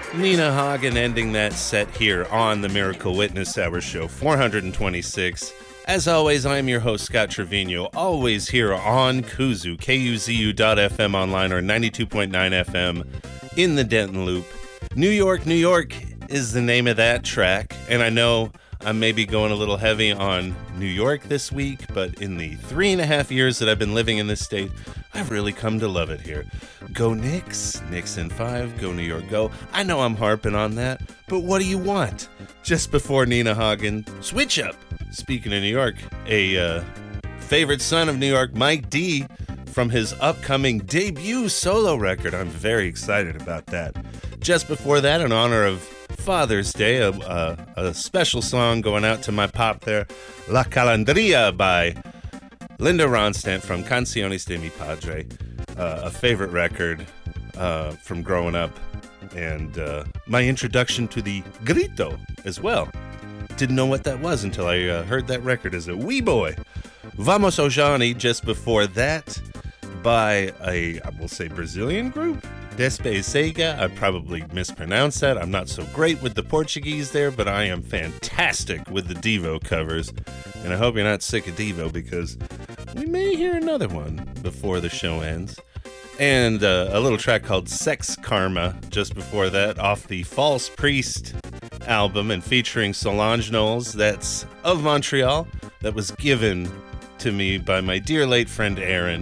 Nina Hagen ending that set here on the Miracle Witness Hour Show 426. As always, I'm your host, Scott Trevino, always here on Kuzu, KUZU.FM online or 92.9 FM in the Denton Loop. New York, New York is the name of that track, and I know I'm maybe going a little heavy on New York this week, but in the 3.5 years that I've been living in this state, I've really come to love it here. Go Knicks, Knicks in 5, go New York, go. I know I'm harping on that, but what do you want? Just before Nina Hagen, Switch Up. Speaking of New York, a favorite son of New York, Mike D, from his upcoming debut solo record. I'm very excited about that. Just before that, in honor of Father's Day, a special song going out to my pop there, La Calandria by Linda Ronstadt from Canciones de mi Padre, a favorite record from growing up, and my introduction to the grito as well. Didn't know what that was until I heard that record as a wee boy. Vamos Ojani, just before that, by I will say, Brazilian group, Despesega. I probably mispronounced that. I'm not so great with the Portuguese there, but I am fantastic with the Devo covers. And I hope you're not sick of Devo, because we may hear another one before the show ends. And a little track called Sex Karma just before that, off the False Priest album and featuring Solange Knowles, that's of Montreal, that was given to me by my dear late friend Aaron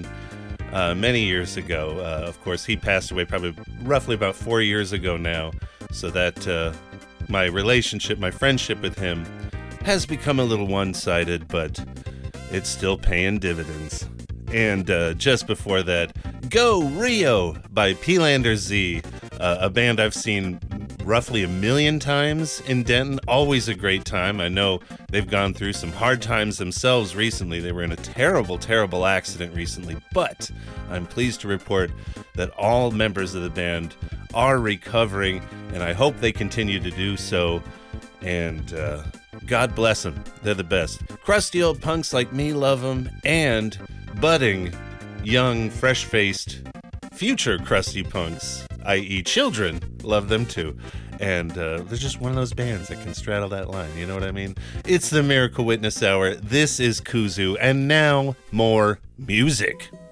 many years ago. Of course, he passed away probably roughly about 4 years ago now, so that my relationship, my friendship with him has become a little one-sided, but it's still paying dividends. And just before that, Go Rio by P-Lander Z, a band I've seen roughly 1 million times in Denton. Always a great time. I know they've gone through some hard times themselves recently. They were in a terrible, terrible accident recently, but I'm pleased to report that all members of the band are recovering, and I hope they continue to do so. And God bless them. They're the best. Crusty old punks like me love them, and budding, young, fresh-faced, future crusty punks, i.e. children, love them too. And they're just one of those bands that can straddle that line, you know what I mean? It's the Miracle Witness Hour. This is Kuzu, and now more music.